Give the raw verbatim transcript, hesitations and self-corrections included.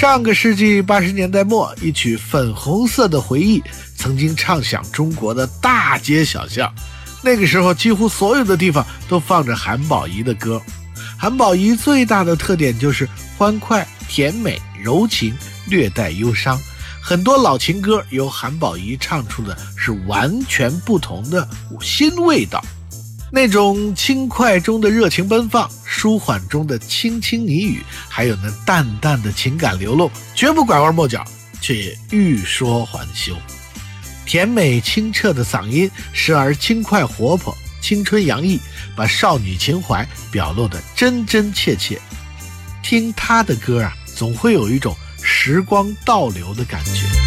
上个世纪八十年代末，一曲《粉红色的回忆》曾经唱响中国的大街小巷。那个时候，几乎所有的地方都放着韩宝仪的歌。韩宝仪最大的特点就是欢快、甜美、柔情，略带忧伤。很多老情歌由韩宝仪唱出的是完全不同的新味道。那种轻快中的热情奔放，舒缓中的轻轻呢语，还有那淡淡的情感流露，绝不拐弯抹角，却也欲说还休。甜美清澈的嗓音，时而轻快活泼，青春洋溢，把少女情怀表露得真真切切。听她的歌啊，总会有一种时光倒流的感觉。